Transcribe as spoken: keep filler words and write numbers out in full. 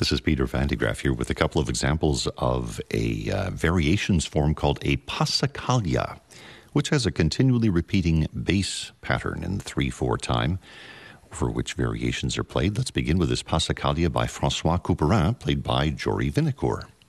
This is Peter Van de Graaff here with a couple of examples of a uh, variations form called a passacaglia, which has a continually repeating bass pattern in three four time, for which variations are played. Let's begin with this passacaglia by François Couperin, played by Jory Vinocourt.